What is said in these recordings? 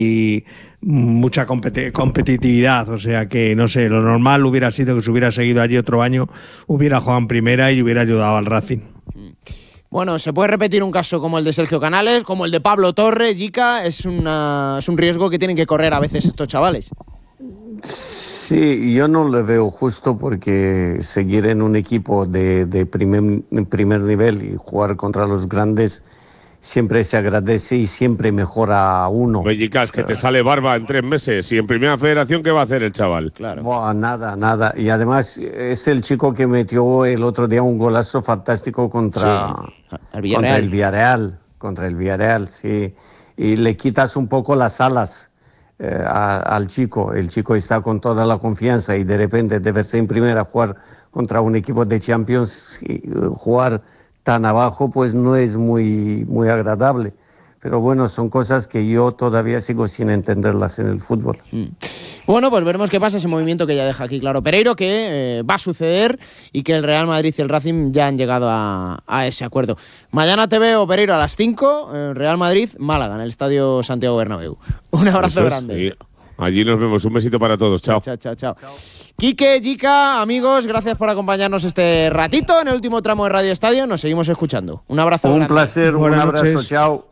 y mucha competitividad, o sea que no sé, lo normal hubiera sido que se hubiera seguido allí otro año, hubiera jugado en primera y hubiera ayudado al Racing. Bueno, se puede repetir un caso como el de Sergio Canales, como el de Pablo Torres, Jica, es un riesgo que tienen que correr a veces estos chavales. Sí, yo no le veo justo porque seguir en un equipo de primer nivel y jugar contra los grandes siempre se agradece y siempre mejora a uno. Bellicas, que te sale barba en 3 meses y en Primera Federación, ¿qué va a hacer el chaval? Claro. Buah, nada. Y además es el chico que metió el otro día un golazo fantástico contra el Villarreal, sí. Y le quitas un poco las alas al chico. El chico está con toda la confianza y de repente de verse en primera jugar contra un equipo de Champions y jugar tan abajo pues no es muy agradable, pero bueno, son cosas que yo todavía sigo sin entenderlas en el fútbol. Bueno, pues veremos qué pasa, ese movimiento que ya deja aquí claro Pereiro, que va a suceder y que el Real Madrid y el Racing ya han llegado a ese acuerdo. Mañana te veo, Pereiro, a las 5, Real Madrid-Málaga, en el Estadio Santiago Bernabéu. Un abrazo grande. Allí nos vemos, un besito para todos, chao. Chao. Quique, Jica, amigos, gracias por acompañarnos este ratito en el último tramo de Radio Estadio. Nos seguimos escuchando. Un abrazo grande. Un placer, un abrazo, chao.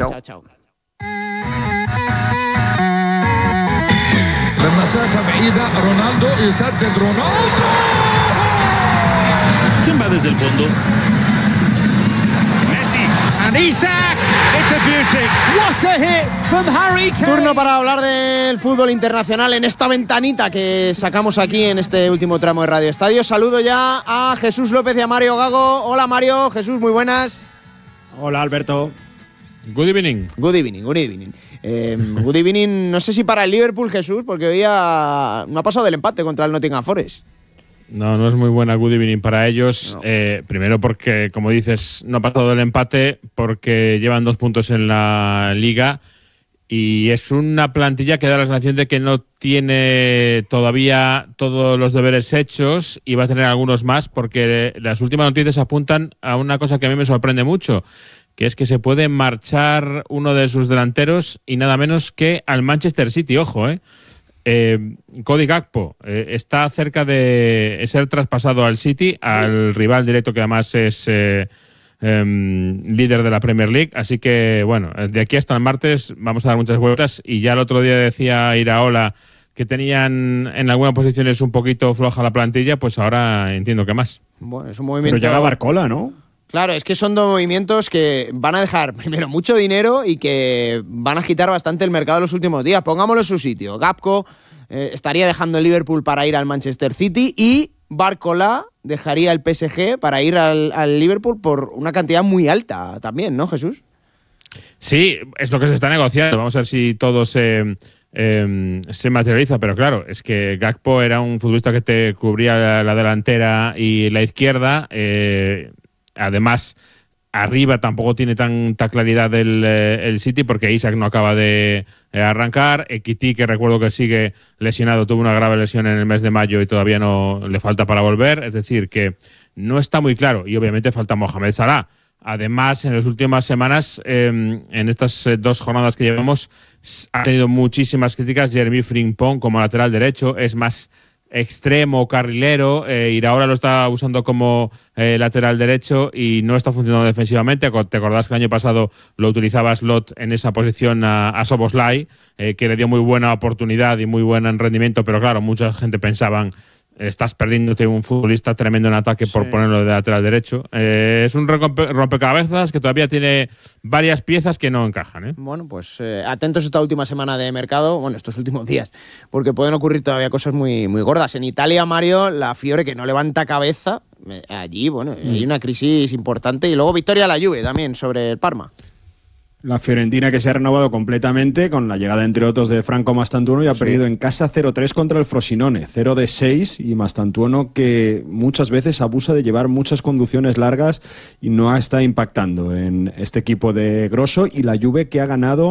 ¿Quién va desde el fondo? Messi. And Isak, it's a beauty. What a hit from Harry Kane. Turno para hablar del fútbol internacional en esta ventanita que sacamos aquí en este último tramo de Radio Estadio. Saludo ya a Jesús López y a Mario Gago. Hola Mario, Jesús, muy buenas. Hola Alberto. Good evening. Good evening, no sé si para el Liverpool, Jesús, porque hoy no ha pasado del empate contra el Nottingham Forest. No es muy buena good evening para ellos. No. Primero porque, como dices, no ha pasado del empate porque llevan 2 puntos en la Liga y es una plantilla que da la sensación de que no tiene todavía todos los deberes hechos y va a tener algunos más, porque las últimas noticias apuntan a una cosa que a mí me sorprende mucho, que es que se puede marchar uno de sus delanteros y nada menos que al Manchester City. Ojo, Cody Gakpo está cerca de ser traspasado al City, al rival directo que además es líder de la Premier League, así que bueno, de aquí hasta el martes vamos a dar muchas vueltas. Y ya el otro día decía Iraola que tenían en algunas posiciones un poquito floja la plantilla, pues ahora entiendo que más. Bueno, es un movimiento... Pero llega Barcola, ¿no? Claro, es que son 2 movimientos que van a dejar primero mucho dinero y que van a agitar bastante el mercado en los últimos días. Pongámoslo en su sitio. Gakpo estaría dejando el Liverpool para ir al Manchester City y Barcola dejaría el PSG para ir al Liverpool por una cantidad muy alta también, ¿no, Jesús? Sí, es lo que se está negociando. Vamos a ver si todo se materializa, pero claro, es que Gakpo era un futbolista que te cubría la delantera y la izquierda. Además, arriba tampoco tiene tanta claridad el City porque Isak no acaba de arrancar. Ekiti, que recuerdo que sigue lesionado, tuvo una grave lesión en el mes de mayo y todavía no le falta para volver. Es decir, que no está muy claro. Y obviamente falta Mohamed Salah. Además, en las últimas semanas, en estas 2 jornadas que llevamos, ha tenido muchísimas críticas Jeremy Frimpong como lateral derecho. Es más extremo, carrilero, Iraola lo está usando como lateral derecho y no está funcionando defensivamente. Te acordás que el año pasado lo utilizaba Slot en esa posición a Szoboszlai, que le dio muy buena oportunidad y muy buen rendimiento, pero claro, mucha gente pensaban estás perdiéndote un futbolista tremendo en ataque por ponerlo de lateral derecho. Es un rompecabezas que todavía tiene varias piezas que no encajan. Bueno, pues atentos esta última semana de mercado, bueno, estos últimos días, porque pueden ocurrir todavía cosas muy, muy gordas. En Italia, Mario, la Fiore que no levanta cabeza, allí, bueno, hay una crisis importante. Y luego victoria a la Juve también sobre el Parma. La Fiorentina, que se ha renovado completamente con la llegada, entre otros, de Franco Mastantuono y ha perdido en casa 0-3 contra el Frosinone, 0-6, y Mastantuono, que muchas veces abusa de llevar muchas conducciones largas y no está impactando en este equipo de Grosso. Y la Juve, que ha ganado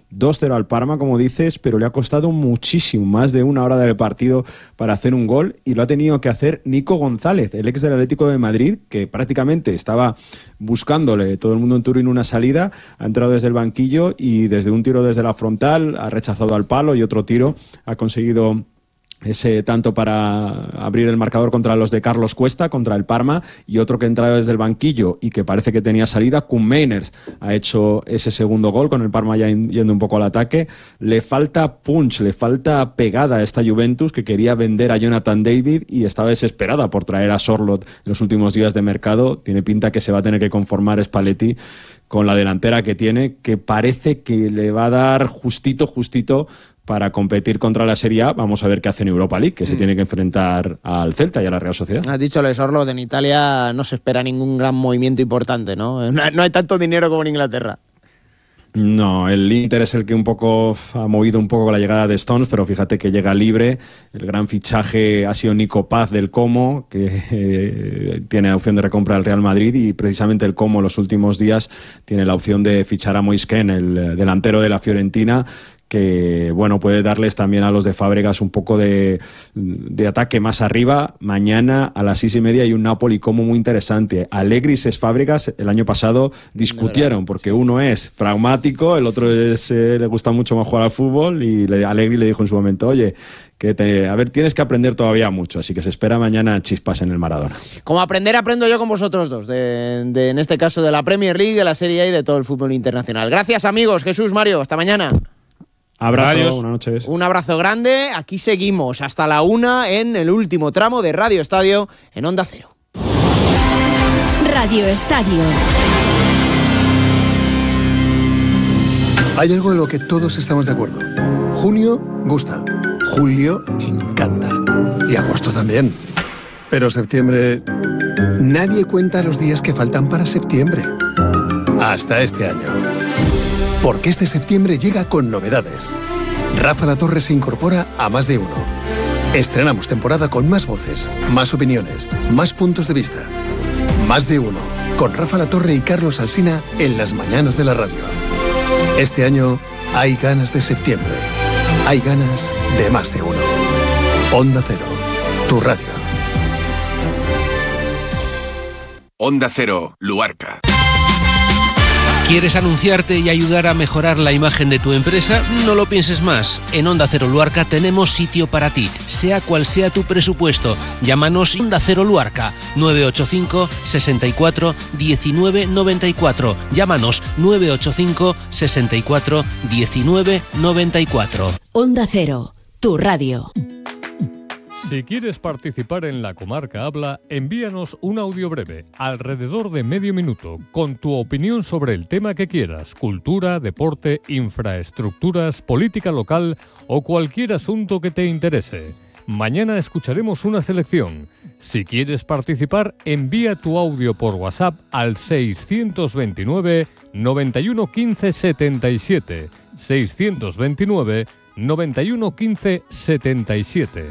2-0 al Parma, como dices, pero le ha costado muchísimo, más de una hora del partido para hacer un gol, y lo ha tenido que hacer Nico González, el ex del Atlético de Madrid, que prácticamente estaba buscándole todo el mundo en Turín una salida, ha entrado desde el banquillo y desde un tiro desde la frontal ha rechazado al palo, y otro tiro ha conseguido ese tanto para abrir el marcador contra los de Carlos Cuesta, contra el Parma, y otro que ha entrado desde el banquillo y que parece que tenía salida. Koen Meiners ha hecho ese segundo gol, con el Parma ya yendo un poco al ataque. Le falta punch, le falta pegada a esta Juventus, que quería vender a Jonathan David y estaba desesperada por traer a Sorloth en los últimos días de mercado. Tiene pinta que se va a tener que conformar Spalletti con la delantera que tiene, que parece que le va a dar justito para competir contra la Serie A. Vamos a ver qué hace en Europa League, que se tiene que enfrentar al Celta y a la Real Sociedad. Has dicho lo de Sorloth, en Italia no se espera ningún gran movimiento importante, ¿no? No hay tanto dinero como en Inglaterra. No, el Inter es el que un poco ha movido un poco con la llegada de Stones, pero fíjate que llega libre. El gran fichaje ha sido Nico Paz del Como, que tiene la opción de recompra al Real Madrid, y precisamente el Como los últimos días tiene la opción de fichar a Moise Kean, el delantero de la Fiorentina, que bueno, puede darles también a los de Fábregas un poco de ataque más arriba. Mañana a las 6:30 hay un Napoli Como muy interesante. Allegri y Fábregas el año pasado discutieron, porque uno es pragmático, el otro le gusta mucho más jugar al fútbol, y Allegri le dijo en su momento, oye, a ver, tienes que aprender todavía mucho, así que se espera mañana chispas en el Maradona. Como aprendo yo con vosotros dos, en este caso de la Premier League, de la Serie A y de todo el fútbol internacional. Gracias, amigos. Jesús, Mario, hasta mañana. Abrazo, buenas noches. Un abrazo grande. Aquí seguimos hasta la 1 en el último tramo de Radio Estadio en Onda Cero. Radio Estadio. Hay algo en lo que todos estamos de acuerdo. Junio gusta, julio encanta y agosto también. Pero septiembre... nadie cuenta los días que faltan para septiembre. Hasta este año. Porque este septiembre llega con novedades. Rafa La Torre se incorpora a Más de Uno. Estrenamos temporada con más voces, más opiniones, más puntos de vista. Más de Uno, con Rafa La Torre y Carlos Alsina en las mañanas de la radio. Este año hay ganas de septiembre. Hay ganas de Más de Uno. Onda Cero, tu radio. Onda Cero, Luarca. ¿Quieres anunciarte y ayudar a mejorar la imagen de tu empresa? No lo pienses más. En Onda Cero Luarca tenemos sitio para ti, sea cual sea tu presupuesto. Llámanos Onda Cero Luarca, 985 64 19 94. Llámanos 985 64 19 94. Onda Cero, tu radio. Si quieres participar en La Comarca Habla, envíanos un audio breve, alrededor de medio minuto, con tu opinión sobre el tema que quieras: cultura, deporte, infraestructuras, política local o cualquier asunto que te interese. Mañana escucharemos una selección. Si quieres participar, envía tu audio por WhatsApp al 629 91 15 77. 629 91 15 77.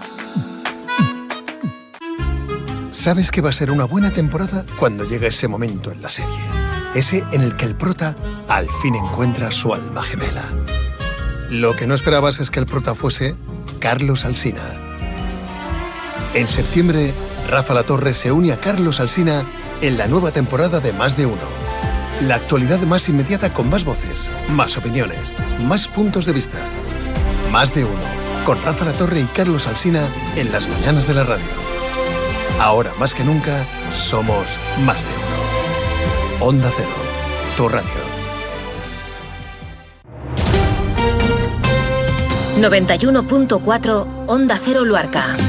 Sabes que va a ser una buena temporada cuando llega ese momento en la serie. Ese en el que el prota al fin encuentra su alma gemela. Lo que no esperabas es que el prota fuese Carlos Alsina. En septiembre, Rafa La Torre se une a Carlos Alsina en la nueva temporada de Más de Uno. La actualidad más inmediata con más voces, más opiniones, más puntos de vista. Más de Uno, con Rafa La Torre y Carlos Alsina en las mañanas de la radio. Ahora más que nunca, somos Más de Uno. Onda Cero, tu radio. 91.4 Onda Cero Luarca.